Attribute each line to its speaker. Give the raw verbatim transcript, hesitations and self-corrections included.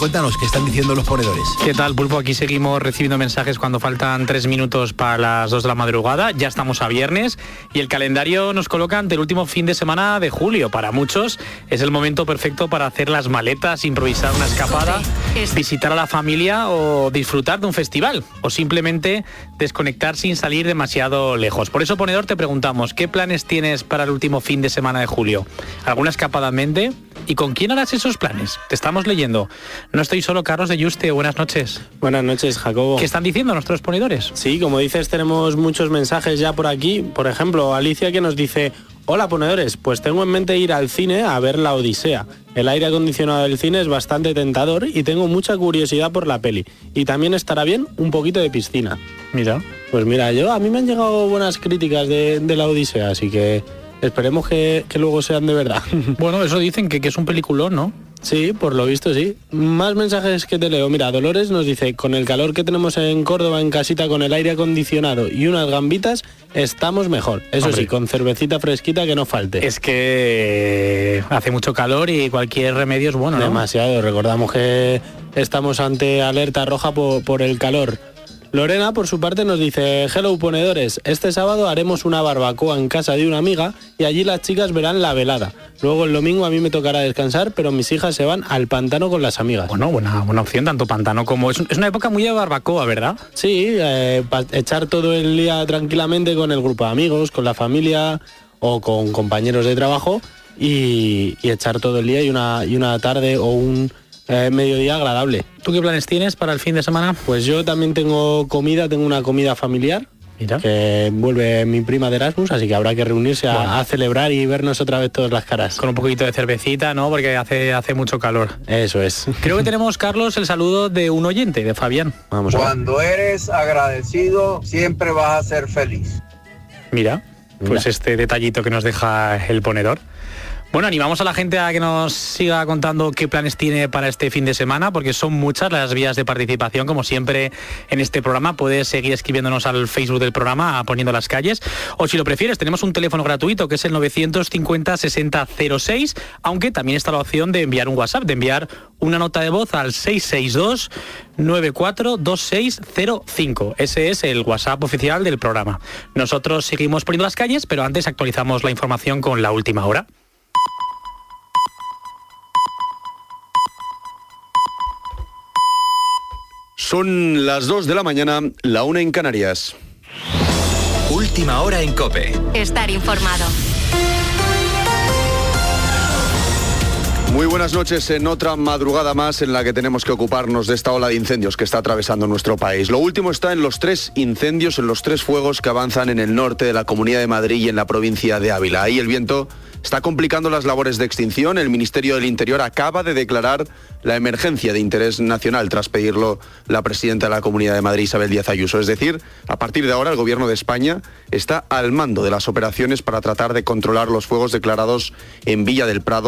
Speaker 1: Cuéntanos, ¿qué están diciendo los ponedores?
Speaker 2: ¿Qué tal, Pulpo? Aquí seguimos recibiendo mensajes cuando faltan tres minutos para las dos de la madrugada. Ya estamos a viernes y el calendario nos coloca ante el último fin de semana de julio. Para muchos es el momento perfecto para hacer las maletas, improvisar una escapada, visitar a la familia o disfrutar de un festival o simplemente desconectar sin salir demasiado lejos. Por eso, ponedor, te preguntamos, ¿qué planes tienes para el último fin de semana de julio? ¿Alguna escapada en mente? ¿Y con quién harás esos planes? Te estamos leyendo. No estoy solo, Carlos de Yuste, buenas noches.
Speaker 3: Buenas noches, Jacobo.
Speaker 2: ¿Qué están diciendo nuestros ponedores?
Speaker 3: Sí, como dices, tenemos muchos mensajes ya por aquí. Por ejemplo, Alicia, que nos dice: hola, ponedores, pues tengo en mente ir al cine a ver La Odisea. El aire acondicionado del cine es bastante tentador y tengo mucha curiosidad por la peli. Y también estará bien un poquito de piscina.
Speaker 2: Mira.
Speaker 3: Pues mira, yo a mí me han llegado buenas críticas de, de La Odisea, así que esperemos que, que luego sean de verdad.
Speaker 2: Bueno, eso dicen que, que es un peliculón, ¿no?
Speaker 3: Sí, por lo visto sí. Más mensajes que te leo. Mira, Dolores nos dice: con el calor que tenemos en Córdoba en casita, con el aire acondicionado y unas gambitas, estamos mejor. Eso Hombre. sí, con cervecita fresquita que no falte.
Speaker 2: Es que hace mucho calor y cualquier remedio es bueno, ¿no?
Speaker 3: Demasiado. Recordamos que estamos ante alerta roja por, por el calor. Lorena, por su parte, nos dice: hello, ponedores, este sábado haremos una barbacoa en casa de una amiga y allí las chicas verán la velada. Luego el domingo a mí me tocará descansar, pero mis hijas se van al pantano con las amigas.
Speaker 2: Bueno, buena, buena opción, tanto pantano como... Es, es una época muy de barbacoa, ¿verdad?
Speaker 3: Sí, eh, para echar todo el día tranquilamente con el grupo de amigos, con la familia o con compañeros de trabajo y, y echar todo el día y una, y una tarde o un... Eh, mediodía agradable.
Speaker 2: ¿Tú qué planes tienes para el fin de semana?
Speaker 3: Pues yo también tengo comida, tengo una comida familiar. Mira. Que vuelve mi prima de Erasmus, así que habrá que reunirse a, bueno. a celebrar y vernos otra vez todas las caras.
Speaker 2: Con un poquito de cervecita, ¿no? Porque hace, hace mucho calor.
Speaker 3: Eso es.
Speaker 2: Creo que tenemos, Carlos, el saludo de un oyente, de Fabián.
Speaker 4: Vamos a ver. Cuando eres agradecido, siempre vas a ser feliz.
Speaker 2: Mira, pues Mira. este detallito que nos deja el ponedor. Bueno, animamos a la gente a que nos siga contando qué planes tiene para este fin de semana, porque son muchas las vías de participación, como siempre en este programa. Puedes seguir escribiéndonos al Facebook del programa, poniendo las calles, o si lo prefieres, tenemos un teléfono gratuito que es el novecientos cincuenta sesenta cero seis, aunque también está la opción de enviar un WhatsApp, de enviar una nota de voz al seis seis dos nueve cuatro dos seis cero cinco. Ese es el WhatsApp oficial del programa. Nosotros seguimos poniendo las calles, pero antes actualizamos la información con la última hora.
Speaker 5: Son las dos de la mañana, la una en Canarias.
Speaker 6: Última hora en COPE.
Speaker 7: Estar informado.
Speaker 5: Muy buenas noches en otra madrugada más en la que tenemos que ocuparnos de esta ola de incendios que está atravesando nuestro país. Lo último está en los tres incendios, en los tres fuegos que avanzan en el norte de la Comunidad de Madrid y en la provincia de Ávila. Ahí el viento está complicando las labores de extinción. El Ministerio del Interior acaba de declarar la emergencia de interés nacional tras pedirlo la presidenta de la Comunidad de Madrid, Isabel Díaz Ayuso. Es decir, a partir de ahora el Gobierno de España está al mando de las operaciones para tratar de controlar los fuegos declarados en Villa del Prado